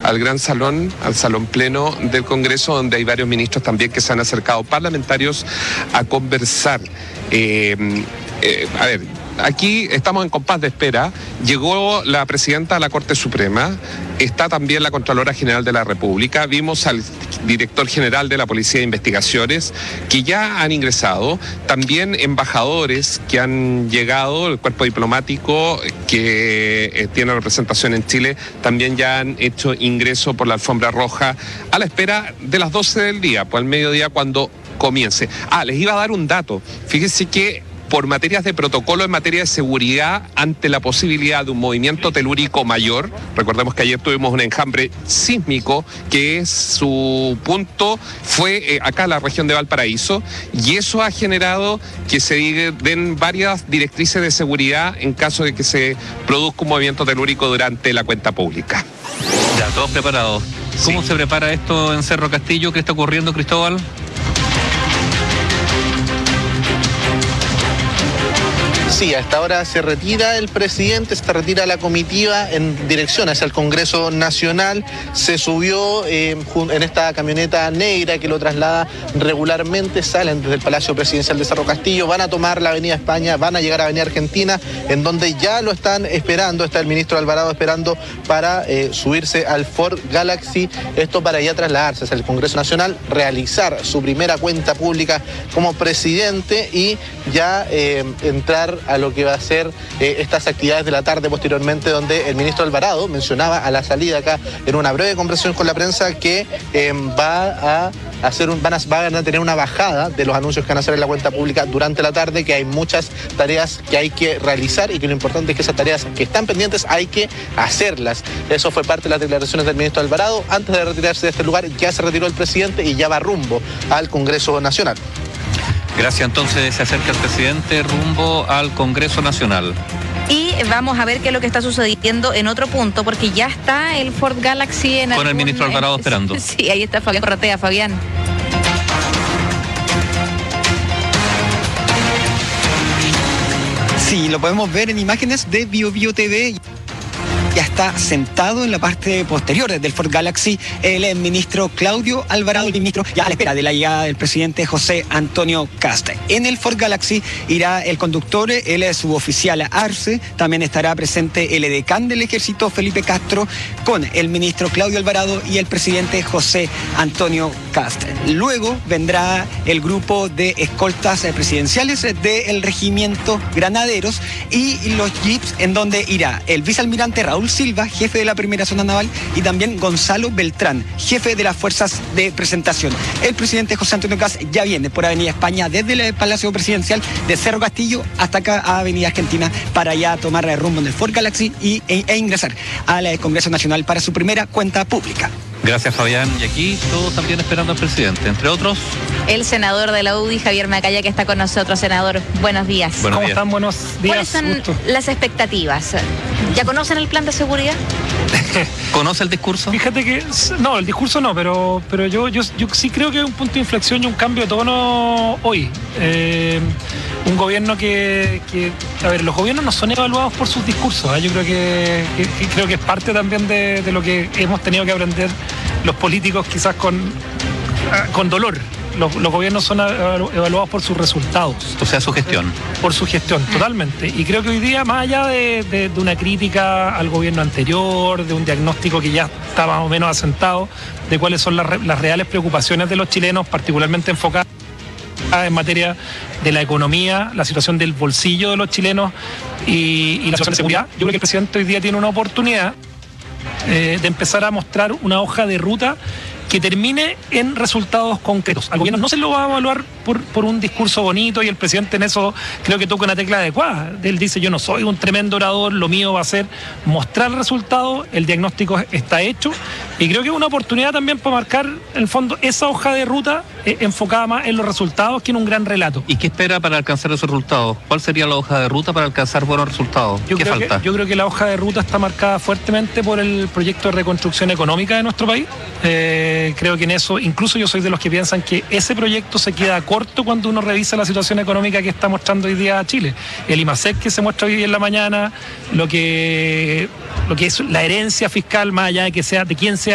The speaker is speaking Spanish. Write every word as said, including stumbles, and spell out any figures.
al gran salón, al salón pleno del Congreso, donde hay varios ministros también que se han acercado, parlamentarios, a conversar. Eh, eh, a ver, aquí estamos en compás de espera. Llegó la presidenta de la Corte Suprema, está también la Contralora General de la República, vimos al director general de la Policía de Investigaciones que ya han ingresado, también embajadores que han llegado, el cuerpo diplomático que eh, tiene representación en Chile, también ya han hecho ingreso por la alfombra roja a la espera de las doce del día, pues al mediodía cuando comience. Ah, les iba a dar un dato. Fíjense que por materias de protocolo en materia de seguridad, ante la posibilidad de un movimiento telúrico mayor, recordemos que ayer tuvimos un enjambre sísmico, que es su punto fue eh, acá en la región de Valparaíso, y eso ha generado que se den varias directrices de seguridad en caso de que se produzca un movimiento telúrico durante la cuenta pública. Ya, todos preparados. ¿Cómo Sí. se prepara esto en Cerro Castillo? ¿Qué está ocurriendo, Cristóbal? Sí, a esta hora se retira el presidente, se retira la comitiva en dirección hacia el Congreso Nacional. Se subió eh, en esta camioneta negra que lo traslada regularmente, salen desde el Palacio Presidencial de Cerro Castillo, van a tomar la Avenida España, van a llegar a Avenida Argentina, en donde ya lo están esperando, está el ministro Alvarado esperando para eh, subirse al Ford Galaxy, esto para ya trasladarse hacia el Congreso Nacional, realizar su primera cuenta pública como presidente y ya eh, entrar a lo que va a ser eh, estas actividades de la tarde posteriormente, donde el ministro Alvarado mencionaba a la salida acá en una breve conversación con la prensa que eh, va a hacer un, van a, van a tener una bajada de los anuncios que van a hacer en la cuenta pública durante la tarde, que hay muchas tareas que hay que realizar y que lo importante es que esas tareas que están pendientes hay que hacerlas. Eso fue parte de las declaraciones del ministro Alvarado. Antes de retirarse de este lugar ya se retiró el presidente y ya va rumbo al Congreso Nacional. Gracias, entonces se acerca el presidente rumbo al Congreso Nacional. Y vamos a ver qué es lo que está sucediendo en otro punto, porque ya está el Ford Galaxy en Con algún, el ministro Alvarado en, esperando. Sí, ahí está Fabián Corratea. Fabián. Sí, lo podemos ver en imágenes de Bio Bio T V. Ya está sentado en la parte posterior del Ford Galaxy el ministro Claudio Alvarado, el ministro ya a la espera de la llegada del presidente José Antonio Kast. En el Ford Galaxy irá el conductor, el suboficial Arce, también estará presente el edecán del ejército Felipe Castro, con el ministro Claudio Alvarado y el presidente José Antonio Kast. Luego vendrá el grupo de escoltas presidenciales del regimiento Granaderos y los jeeps, en donde irá el vicealmirante Raúl Silva, jefe de la primera zona naval, y también Gonzalo Beltrán, jefe de las fuerzas de presentación. El presidente José Antonio Kast ya viene por Avenida España desde el Palacio Presidencial de Cerro Castillo hasta acá a Avenida Argentina para ya tomar el rumbo en el Ford Galaxy y, e, e ingresar al Congreso Nacional para su primera cuenta pública. Gracias, Fabián. Y aquí todos también esperando al presidente, entre otros. El senador de la U D I, Javier Macaya, que está con nosotros. Senador, buenos días. Buenos ¿Cómo días. están? Buenos días. ¿Cuáles son Gusto. las expectativas? ¿Ya conocen el plan de seguridad? ¿Conoce el discurso? Fíjate que, no, el discurso no, pero, pero yo, yo, yo sí creo que hay un punto de inflexión y un cambio de tono hoy. Eh, un gobierno que, que, a ver, los gobiernos no son evaluados por sus discursos, ¿eh? Yo creo que, que, que creo que es parte también de, de lo que hemos tenido que aprender los políticos, quizás con, con dolor. Los, los gobiernos son evaluados por sus resultados. O sea, su gestión. Por su gestión, totalmente. Y creo que hoy día, más allá de, de, de una crítica al gobierno anterior, de un diagnóstico que ya está más o menos asentado, de cuáles son las, las reales preocupaciones de los chilenos, particularmente enfocadas en materia de la economía, la situación del bolsillo de los chilenos y, y la situación de seguridad, yo creo que el presidente hoy día tiene una oportunidad eh, de empezar a mostrar una hoja de ruta que termine en resultados concretos. Al gobierno no se lo va a evaluar por, por un discurso bonito, y el presidente en eso creo que toca una tecla adecuada. Él dice: yo no soy un tremendo orador, lo mío va a ser mostrar resultados, el diagnóstico está hecho, y creo que es una oportunidad también para marcar en el fondo esa hoja de ruta eh, enfocada más en los resultados que en un gran relato. ¿Y qué espera para alcanzar esos resultados? ¿Cuál sería la hoja de ruta para alcanzar buenos resultados? Yo ¿Qué creo falta? Que, yo creo que la hoja de ruta está marcada fuertemente por el proyecto de reconstrucción económica de nuestro país. Eh, creo que en eso, incluso yo soy de los que piensan que ese proyecto se queda corto cuando uno revisa la situación económica que está mostrando hoy día Chile. El IMASEC que se muestra hoy día en la mañana, lo que, lo que es la herencia fiscal, más allá de que sea de quién sea